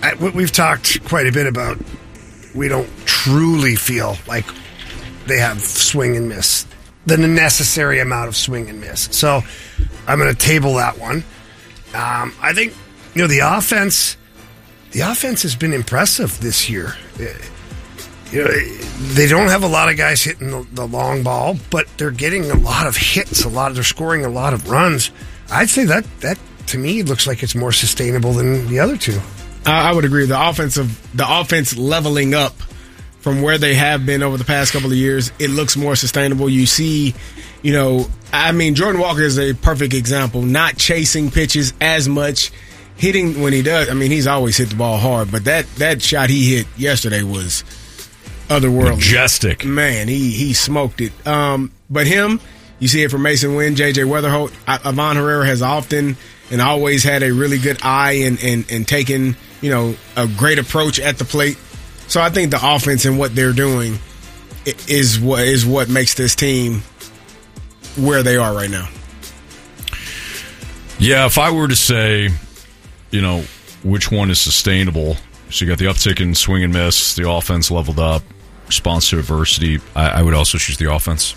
we've talked quite a bit about we don't truly feel like they have swing and miss, the necessary amount of swing and miss. So I'm going to table that one. I think, the offense has been impressive this year. They don't have a lot of guys hitting the long ball, but they're getting a lot of hits, they're scoring a lot of runs. I'd say that to me looks like it's more sustainable than the other two. I would agree. The offense leveling up from where they have been over the past couple of years, it looks more sustainable. You see, Jordan Walker is a perfect example. Not chasing pitches as much, hitting when he does. He's always hit the ball hard, but that shot he hit yesterday was otherworldly. Majestic. Man, he smoked it. But him, you see it from Mason Wynn, J.J. Weatherholt. Ivan Herrera has often and always had a really good eye and taken, a great approach at the plate. So I think the offense and what they're doing is what makes this team where they are right now. Yeah, if I were to say, which one is sustainable, so you got the uptick in swing and miss, the offense leveled up, response to adversity, I would also choose the offense.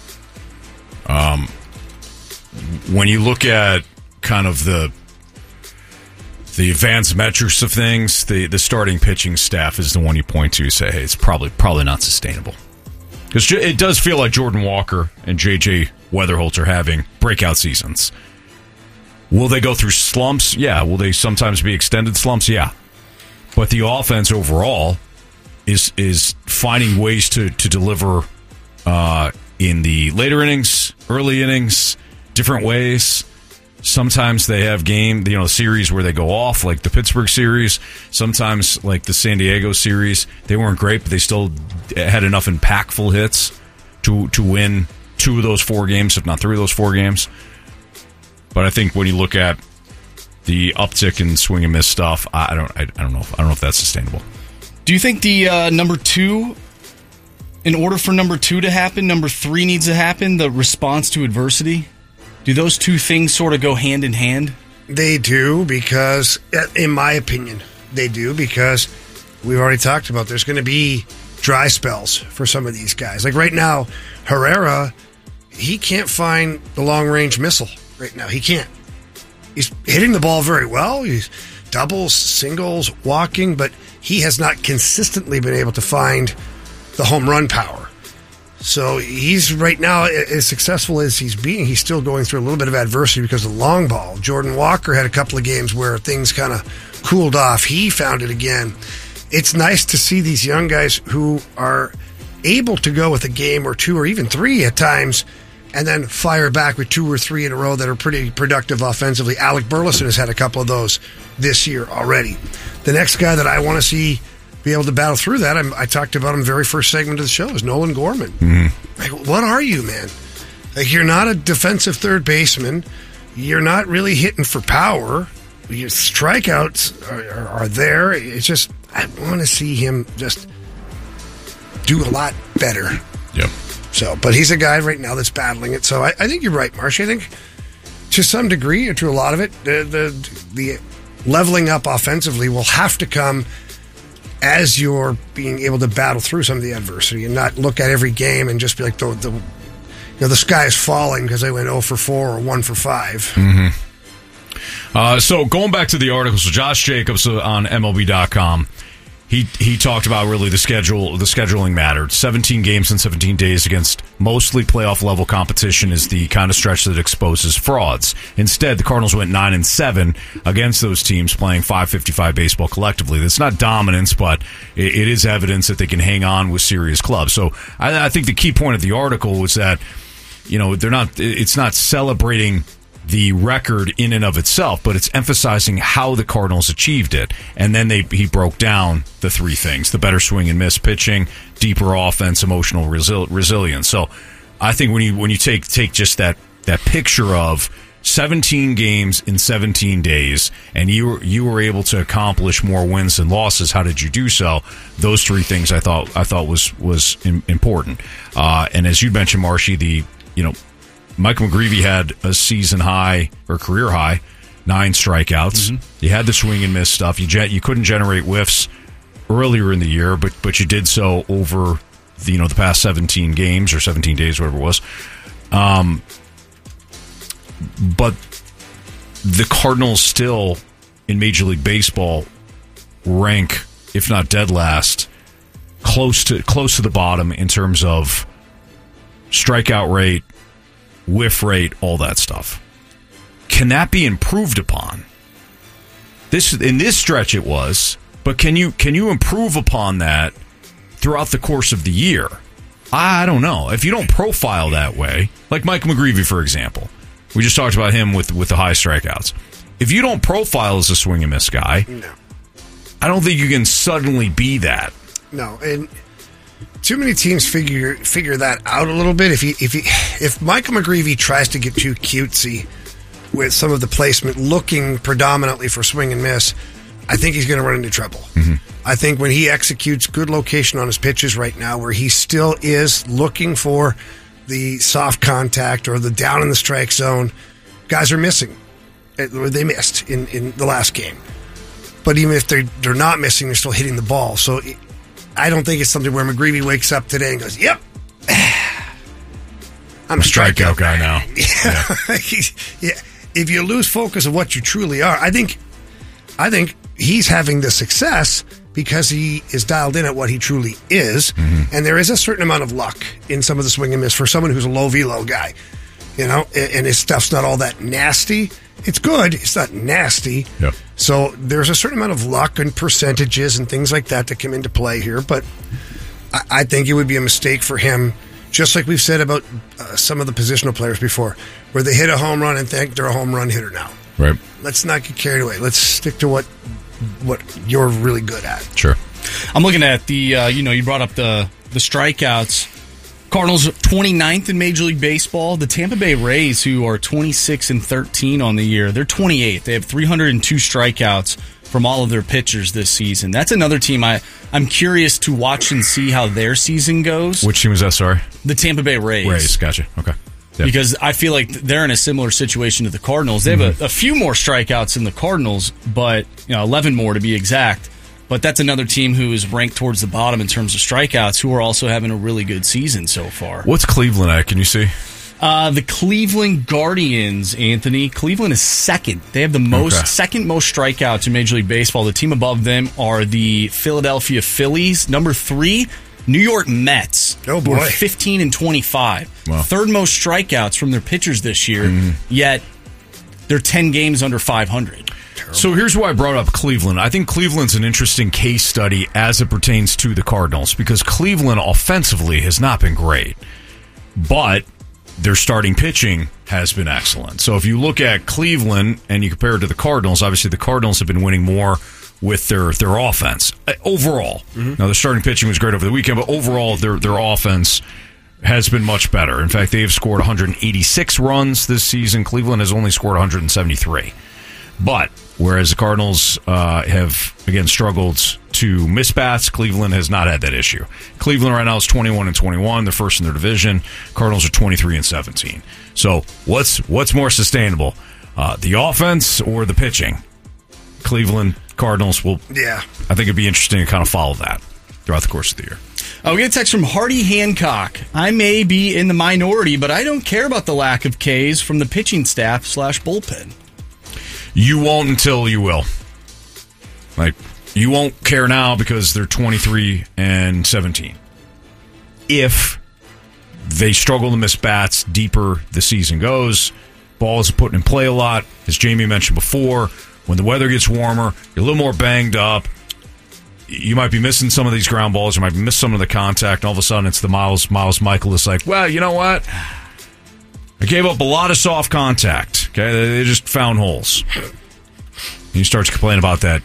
When you look at kind of the advanced metrics of things, the starting pitching staff is the one you point to. You say, hey, it's probably not sustainable. Because it does feel like Jordan Walker and J.J. Weatherholt are having breakout seasons. Will they go through slumps? Yeah. Will they sometimes be extended slumps? Yeah. But the offense overall is finding ways to deliver in the later innings, early innings, different ways. Sometimes they have series where they go off, like the Pittsburgh series. Sometimes, like the San Diego series, they weren't great, but they still had enough impactful hits to win 2 of those 4 games, if not 3 of those 4 games. But I think when you look at the uptick in swing and miss stuff, I don't know if that's sustainable. Do you think the number 2, in order for number 2 to happen, number 3 needs to happen, the response to adversity? Do those two things sort of go hand in hand? They do, because, in my opinion, they do, because we've already talked about there's going to be dry spells for some of these guys. Like right now, Herrera, he can't find the long-range missile right now. He can't. He's hitting the ball very well. He's doubles, singles, walking, but he has not consistently been able to find the home run power. So he's right now, as successful as he's being, he's still going through a little bit of adversity because of the long ball. Jordan Walker had a couple of games where things kind of cooled off. He found it again. It's nice to see these young guys who are able to go with a game or 2 or even 3 at times and then fire back with 2 or 3 in a row that are pretty productive offensively. Alec Burleson has had a couple of those this year already. The next guy that I want to see be able to battle through that, I talked about him very first segment of the show, is Nolan Gorman. Mm-hmm. Like, what are you, man? Like, you're not a defensive third baseman. You're not really hitting for power. Your strikeouts are there. It's just, I want to see him just do a lot better. Yep. So, but he's a guy right now that's battling it. So I think you're right, Marsh. I think to some degree, or to a lot of it, the leveling up offensively will have to come as you're being able to battle through some of the adversity and not look at every game and just be like, the sky is falling because I went 0 for 4 or 1 for 5. Mm-hmm. So going back to the article, so Josh Jacobs on MLB.com, he talked about really the scheduling mattered. 17 games in 17 days against mostly playoff level competition is the kind of stretch that exposes frauds. Instead, the Cardinals went 9-7 against those teams playing .555 baseball collectively. That's not dominance, but it is evidence that they can hang on with serious clubs. So I think the key point of the article was that, it's not celebrating the record in and of itself, but it's emphasizing how the Cardinals achieved it. And then he broke down the 3 things: the better swing and miss pitching, deeper offense, emotional resilience. So I think when you take just that picture of 17 games in 17 days, and you were able to accomplish more wins than losses, how did you do so? Those 3 things I thought was important. And as you mentioned, Marshy, Mike McGreevy had a season high or career high 9 strikeouts. You had the swing and miss stuff. You couldn't generate whiffs earlier in the year, but you did so over the past 17 games or 17 days, whatever it was. But the Cardinals still in Major League Baseball rank, if not dead last, close to the bottom in terms of strikeout rate, whiff rate, all that stuff. Can that be improved upon? In this stretch it was, but can you improve upon that throughout the course of the year? I don't know. If you don't profile that way, like Mike McGreevy, for example, we just talked about him with the high strikeouts. If you don't profile as a swing and miss guy, no. I don't think you can suddenly be that. No, and too many teams figure that out a little bit. If Michael McGreevy tries to get too cutesy with some of the placement, looking predominantly for swing and miss, I think he's going to run into trouble. I think when he executes good location on his pitches right now, where he still is looking for the soft contact or the down in the strike zone, guys are missing. They missed in the last game. But even if they're not missing, they're still hitting the ball. So I don't think it's something where McGreevy wakes up today and goes, yep, I'm a strikeout guy now. Yeah. If you lose focus of what you truly are, I think he's having the success because he is dialed in at what he truly is. And there is a certain amount of luck in some of the swing and miss for someone who's a low velo guy, and his stuff's not all that nasty. It's good. It's not nasty. Yep. So there's a certain amount of luck and percentages and things like that come into play here. But I think it would be a mistake for him, just like we've said about some of the positional players before, where they hit a home run and think they're a home run hitter now. Right. Let's not get carried away. Let's stick to what you're really good at. Sure. I'm looking at the, you brought up the strikeouts. Cardinals 29th in Major League Baseball. The Tampa Bay Rays, who are 26-13 on the year, they're 28th. They have 302 strikeouts from all of their pitchers this season. That's another team I'm curious to watch and see how their season goes. Which team was that, sorry? The Tampa Bay Rays. Rays, gotcha. Okay. Yep. Because I feel like they're in a similar situation to the Cardinals. They have a few more strikeouts than the Cardinals, but 11 more to be exact. But that's another team who is ranked towards the bottom in terms of strikeouts, who are also having a really good season so far. What's Cleveland at? Can you see? The Cleveland Guardians, Anthony. Cleveland is second. They have the second most strikeouts in Major League Baseball. The team above them are the Philadelphia Phillies. Number 3, New York Mets. Oh, boy. Who are 15-25. Wow. Third most strikeouts from their pitchers this year, yet they're 10 games under 500. So here's why I brought up Cleveland. I think Cleveland's an interesting case study as it pertains to the Cardinals, because Cleveland offensively has not been great, but their starting pitching has been excellent. So if you look at Cleveland and you compare it to the Cardinals, obviously the Cardinals have been winning more with their offense overall. Now, their starting pitching was great over the weekend, but overall their offense has been much better. In fact, they've scored 186 runs this season. Cleveland has only scored 173. But whereas the Cardinals have, again, struggled to miss bats, Cleveland has not had that issue. Cleveland right now is 21-21. They're first in their division. Cardinals are 23-17. So what's more sustainable, the offense or the pitching? Cleveland, Cardinals will. Yeah. I think it'd be interesting to kind of follow that throughout the course of the year. We get a text from Hardy Hancock. I may be in the minority, but I don't care about the lack of Ks from the pitching staff / bullpen. You won't until you will. Like, you won't care now because they're 23-17. If they struggle to miss bats deeper the season goes, balls are put in play a lot. As Jamie mentioned before, when the weather gets warmer, you're a little more banged up. You might be missing some of these ground balls. You might miss some of the contact. And all of a sudden, it's the Miles Michaelis like, well, you know what? I gave up a lot of soft contact. Okay, they just found holes. And you start to complain about that,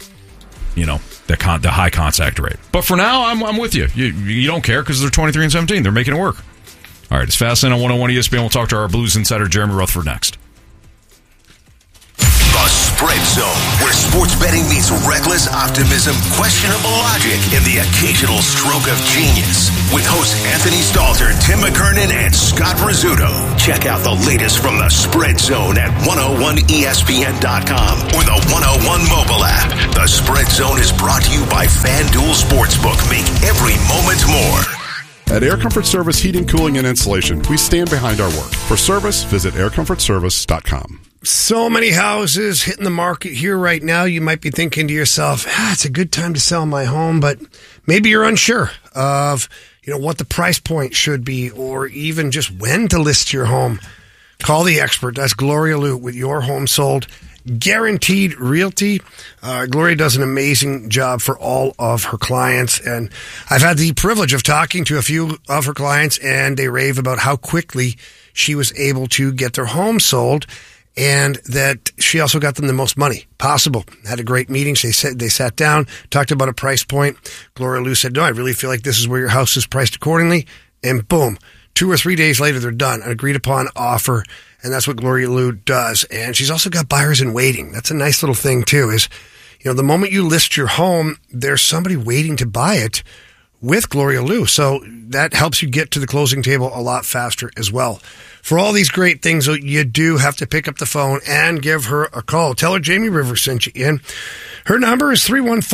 the high contact rate. But for now, I'm with you. You don't care because they're 23-17. They're making it work. All right, it's Fastlane on 101 ESPN. We'll talk to our Blues insider Jeremy Rutherford next. The Spread Zone, where sports betting meets reckless optimism, questionable logic, and the occasional stroke of genius. With hosts Anthony Stalter, Tim McKernan, and Scott Rizzuto. Check out the latest from the Spread Zone at 101ESPN.com or the 101 mobile app. The Spread Zone is brought to you by FanDuel Sportsbook. Make every moment more. At Air Comfort Service Heating, Cooling, and Insulation, we stand behind our work. For service, visit aircomfortservice.com. So many houses hitting the market here right now. You might be thinking to yourself, it's a good time to sell my home, but maybe you're unsure of, what the price point should be or even just when to list your home. Call the expert. That's Gloria Liu with Your Home Sold Guaranteed Realty. Gloria does an amazing job for all of her clients, and I've had the privilege of talking to a few of her clients, and they rave about how quickly she was able to get their home sold, and that she also got them the most money possible. Had a great meeting. They sat down, talked about a price point. Gloria Liu said, no, I really feel like this is where your house is priced accordingly, and boom, 2 or 3 days later, they're done. An agreed upon offer. And that's what Gloria Liu does. And she's also got buyers in waiting. That's a nice little thing, too, is, the moment you list your home, there's somebody waiting to buy it with Gloria Liu. So that helps you get to the closing table a lot faster as well. For all these great things, you do have to pick up the phone and give her a call. Tell her Jamie Rivers sent you in. Her number is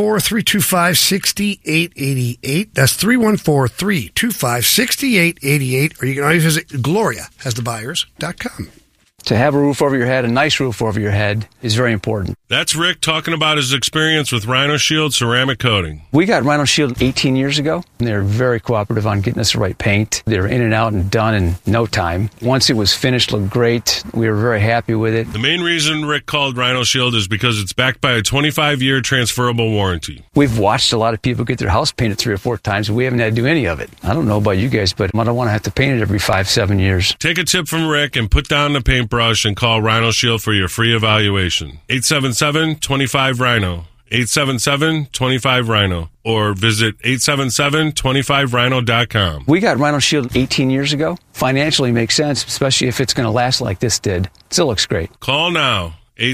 314-325-6888. That's 314-325-6888. Or you can always visit GloriaHasTheBuyers.com. To have a roof over your head, a nice roof over your head, is very important. That's Rick talking about his experience with Rhino Shield ceramic coating. We got Rhino Shield 18 years ago, and they were very cooperative on getting us the right paint. They were in and out and done in no time. Once it was finished, looked great. We were very happy with it. The main reason Rick called Rhino Shield is because it's backed by a 25-year transferable warranty. We've watched a lot of people get their house painted 3 or 4 times, and we haven't had to do any of it. I don't know about you guys, but I don't want to have to paint it every 5-7 years. Take a tip from Rick and put down the paintbrush and call Rhino Shield for your free evaluation. 877-25-RHINO. 877-25-RHINO. Or visit 877-25rhino.com. We got Rhino Shield 18 years ago. Financially makes sense, especially if it's going to last like this did. Still looks great. Call now.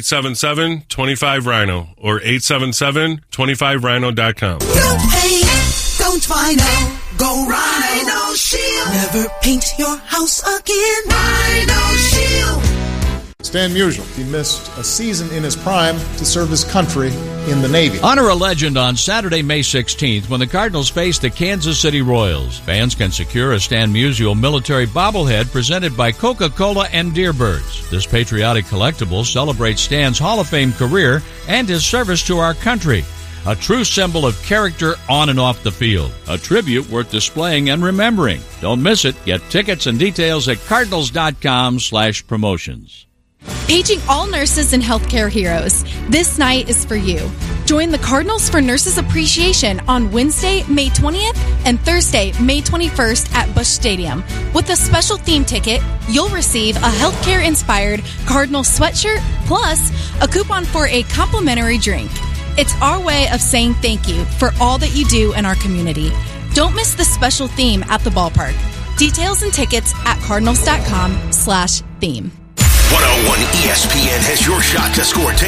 877-25-RHINO or 877-25rhino.com. No pain, don't Rhino. Go Rhino Shield. Never paint your house again. Rhino Shield. Stan Musial, he missed a season in his prime to serve his country in the Navy. Honor a legend on Saturday, May 16th when the Cardinals face the Kansas City Royals. Fans can secure a Stan Musial military bobblehead presented by Coca-Cola and Deerbirds. This patriotic collectible celebrates Stan's Hall of Fame career and his service to our country. A true symbol of character on and off the field. A tribute worth displaying and remembering. Don't miss it. Get tickets and details at cardinals.com/promotions. Paging all nurses and healthcare heroes. This night is for you. Join the Cardinals for Nurses Appreciation on Wednesday, May 20th and Thursday, May 21st at Busch Stadium. With a special theme ticket, you'll receive a healthcare-inspired Cardinal sweatshirt plus a coupon for a complimentary drink. It's our way of saying thank you for all that you do in our community. Don't miss the special theme at the ballpark. Details and tickets at cardinals.com/theme. 101 ESPN has your shot to score tickets